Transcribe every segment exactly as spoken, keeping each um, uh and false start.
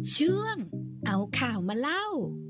ช่วงเอาข่าวมาเล่า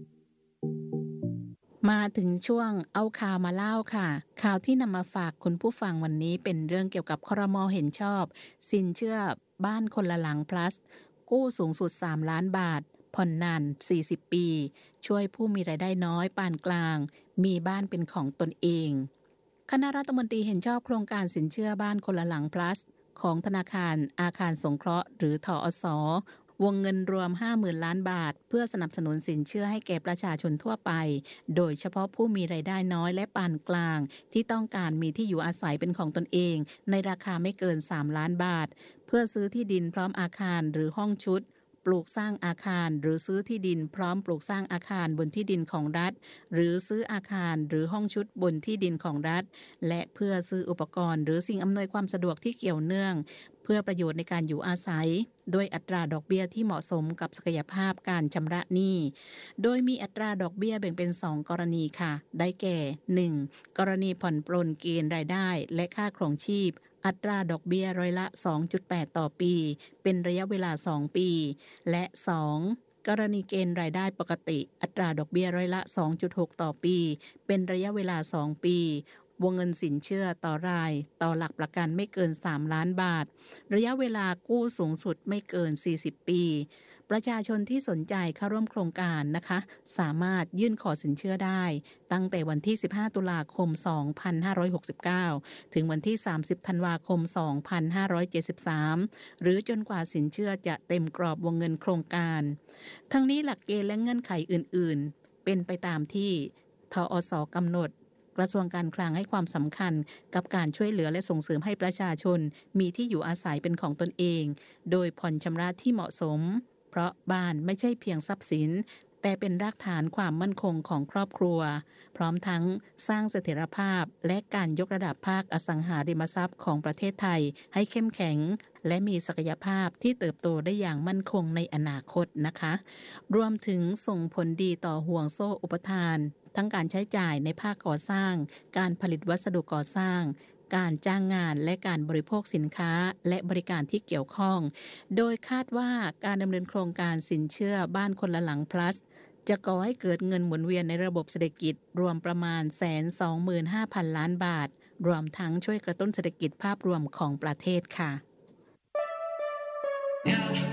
มาถึงช่วงเอาข่าวมาเล่าค่ะข่าวที่นำมาฝากคุณผู้ฟังวันนี้เป็นเรื่องเกี่ยวกับครม.เห็นชอบสินเชื่อบ้านคนละหลัง plus กู้สูงสุดสามล้านบาทผ่อนนานสี่สิบปีช่วยผู้มีรายได้น้อยปานกลางมีบ้านเป็นของตนเองคณะรัฐมนตรีเห็นชอบโครงการสินเชื่อบ้านคนละหลัง plus ของธนาคารอาคารสงเคราะห์หรือธอส.วงเงินรวม ห้าหมื่นล้านบาทเพื่อสนับสนุนสินเชื่อให้แก่ประชาชนทั่วไปโดยเฉพาะผู้มีรายได้น้อยและปานกลางที่ต้องการมีที่อยู่อาศัยเป็นของตนเองในราคาไม่เกินสามล้านบาทเพื่อซื้อที่ดินพร้อมอาคารหรือห้องชุดปลูกสร้างอาคารหรือซื้อที่ดินพร้อมปลูกสร้างอาคารบนที่ดินของรัฐหรือซื้ออาคารหรือห้องชุดบนที่ดินของรัฐและเพื่อซื้ออุปกรณ์หรือสิ่งอำนวยความสะดวกที่เกี่ยวเนื่องเพื่อประโยชน์ในการอยู่อาศัยโดยอัตราดอกเบี้ยที่เหมาะสมกับศักยภาพการชำระหนี้โดยมีอัตราดอกเบี้ยแบ่งเป็นสองกรณีค่ะได้แก่ หนึ่ง กรณีผ่อนปลนเกณฑ์รายได้และค่าครองชีพอัตราดอกเบี้ยร้อยละ สองจุดแปด ต่อปีเป็นระยะเวลาสองปีและสองกรณีเกณฑ์รายได้ปกติอัตราดอกเบี้ยร้อยละ สองจุดหก ต่อปีเป็นระยะเวลาสองปีวงเงินสินเชื่อต่อรายต่อหลักประกันไม่เกินสามล้านบาทระยะเวลากู้สูงสุดไม่เกินสี่สิบปีประชาชนที่สนใจเข้าร่วมโครงการนะคะสามารถยื่นขอสินเชื่อได้ตั้งแต่วันที่สิบห้าตุลาคมสองพันห้าร้อยหกสิบเก้าถึงวันที่สามสิบธันวาคมสองพันห้าร้อยเจ็ดสิบสามหรือจนกว่าสินเชื่อจะเต็มกรอบวงเงินโครงการทั้งนี้หลักเกณฑ์และเงื่อนไขอื่นๆเป็นไปตามที่ทอส.กำหนดกระทรวงการคลังให้ความสำคัญกับการช่วยเหลือและส่งเสริมให้ประชาชนมีที่อยู่อาศัยเป็นของตนเองโดยผ่อนชำระที่เหมาะสมเพราะบ้านไม่ใช่เพียงทรัพย์สินแต่เป็นรากฐานความมั่นคงของครอบครัวพร้อมทั้งสร้างเสถียรภาพและการยกระดับภาคอสังหาริมทรัพย์ของประเทศไทยให้เข้มแข็งและมีศักยภาพที่เติบโตได้อย่างมั่นคงในอนาคตนะคะรวมถึงส่งผลดีต่อห่วงโซ่อุปทานทั้งการใช้จ่ายในภาคก่อสร้างการผลิตวัสดุก่อสร้างการจ้างงานและการบริโภคสินค้าและบริการที่เกี่ยวข้องโดยคาดว่าการดำเนินโครงการสินเชื่อบ้านคนละหลัง plus จะก่อให้เกิดเงินหมุนเวียนในระบบเศรษฐกิจรวมประมาณ หนึ่งแสนสองหมื่นห้าพัน ล้านบาทรวมทั้งช่วยกระตุ้นเศรษฐกิจภาพรวมของประเทศค่ะ